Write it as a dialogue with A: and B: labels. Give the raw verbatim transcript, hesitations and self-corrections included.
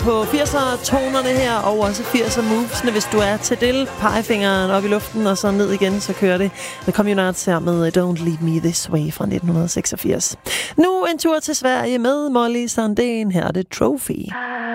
A: på firser-tonerne her, og også firser-movesene, hvis du er til del. Pegefingeren op i luften, og så ned igen, så kører det. The Communards her med Don't Leave Me This Way fra nitten seksogfirs. Nu en tur til Sverige med Molly Sandén. Her er det Trophy.